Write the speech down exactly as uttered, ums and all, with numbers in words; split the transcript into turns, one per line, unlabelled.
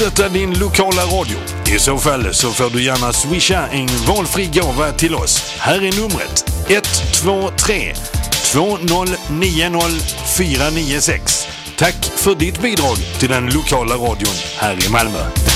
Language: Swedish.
stötta din lokala radio? I så fall så får du gärna swisha en valfri gåva till oss. Här är numret ett två tre två noll nio noll fyra nio sex. Tack för ditt bidrag till den lokala radion här i Malmö.